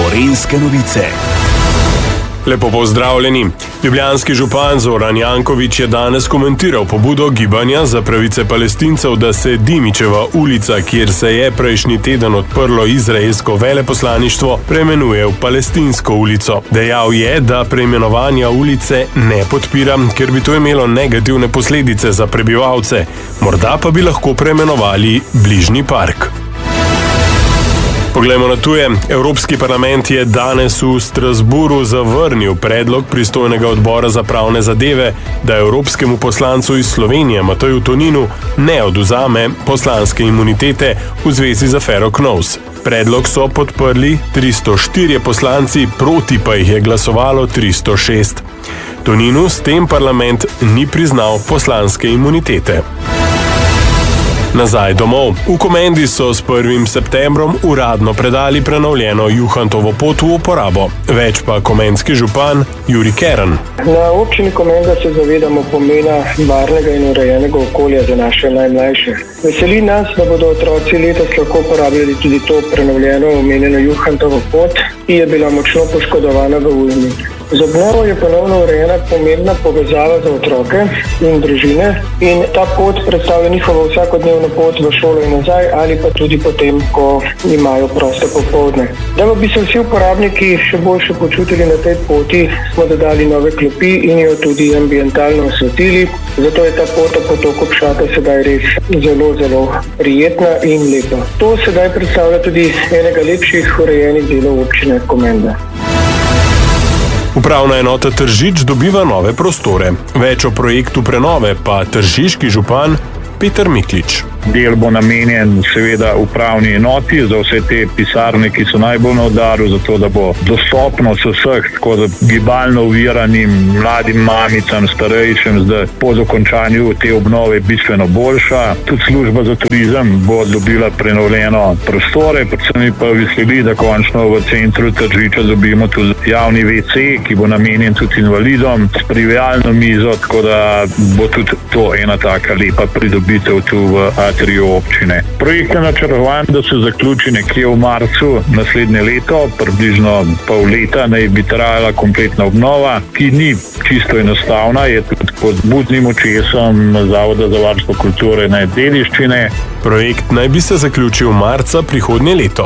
Gorenjske novice. Lepo pozdravljeni. Ljubljanski župan Zoran Janković je danes komentiral pobudo Gibanja za pravice Palestincev, da se Dimičeva ulica, kjer se je prejšnji teden odprlo izraelsko veleposlaništvo, preimenuje v Palestinsko ulico. Dejal je, da preimenovanja ulice ne podpira, ker bi to imelo negativne posledice za prebivalce. Morda pa bi lahko preimenovali bližnji park. Poglejmo na tuje. Evropski parlament je danes v Strasburu zavrnil predlog pristojnega odbora za pravne zadeve, da evropskemu poslancu iz Slovenije Mateju Toninu ne odvzame poslanske imunitete v zvezi z afero Knovs. Predlog so podprli 304 poslanci, proti pa jih je glasovalo 306. Toninu s tem parlament ni priznal poslanske imunitete. Nazaj domov. V Komendi so s 1. septembrom uradno predali prenovljeno Juhantovo pot v uporabo. Več pa komenski župan Jurij Kern. Na občini Komenda se zavedamo pomena varnega in urejenega okolja za naše najmlajše. Veseli nas, da bodo otroci letos lahko uporabljali tudi to prenovljeno omenjeno Juhantovo pot, ki je bila močno poškodovana v ujmi. Z obnovo je ponovno urejena pomembna povezava za otroke in družine in ta pot predstavlja njihovo vsakodnevno pot v šolo in nazaj ali pa tudi potem, ko imajo proste popoldne. Da bi se vsi uporabniki še boljše počutili na tej poti, smo dodali nove klopi in jo tudi ambientalno osvetlili, zato je ta pot po potoku Pšata sedaj res zelo prijetna in lepa. To sedaj predstavlja tudi enega lepših urejenih delov občine Komenda. Upravna enota Tržič dobiva nove prostore. Več o projektu prenove pa tržiški župan Peter Miklič. Del bo namenjen seveda upravni enoti za vse te pisarne, ki so najbolj na udaru, zato da bo dostopnost vseh, tako da gibalno oviranim mladim mamicam, starejšim, da po zakončanju te obnove bistveno boljša. Tudi služba za turizem bo dobila prenovljeno prostore, predvsem pa veseli, da končno v centru Tržiča dobimo tudi javni WC, ki bo namenjen tudi invalidom, s privijalno mizo, tako da bo tudi to ena taka lepa pridobitev tu v atriju občine. Projekt je načrtovan, da se zaključi nekje v marcu naslednje leto, približno pol leta naj bi trajala kompletna obnova, ki ni čisto enostavna, je tudi pod budnim očesom Zavoda za varstvo kulture in dediščine. Projekt naj bi se zaključil marca prihodnje leto.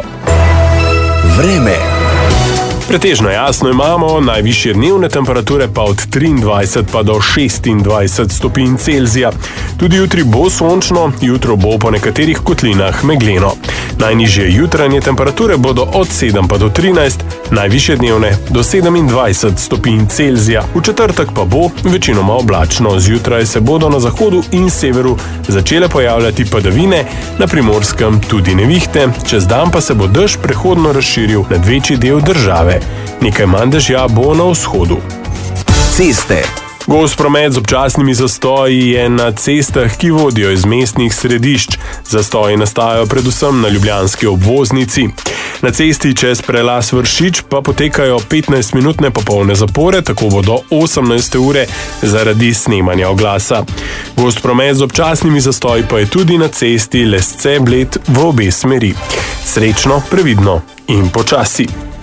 Vreme. Pretežno jasno imamo, najvišje dnevne temperature pa od 23 pa do 26 stopinj Celzija. Tudi jutri bo sončno, jutro bo po nekaterih kotlinah megleno. Najnižje jutranje temperature bodo od 7 pa do 13, najvišje dnevne do 27 stopinj Celzija. V četrtek pa bo večinoma oblačno, zjutraj se bodo na zahodu in severu začele pojavljati padavine, na Primorskem tudi nevihte, čez dan pa se bo dež prehodno razširil nad večji del države. Nekaj manj dežja bo na vzhodu. Ceste. Gost promet z občasnimi zastoji je na cestah, ki vodijo iz mestnih središč. Zastoji nastajajo predvsem na ljubljanski obvoznici. Na cesti čez prelaz Vršič pa potekajo 15-minutne popolne zapore, tako bo do 18. ure zaradi snemanja oglasa. Gost promet z občasnimi zastoji pa je tudi na cesti Lesce-Bled v obe smeri. Srečno, previdno in počasi.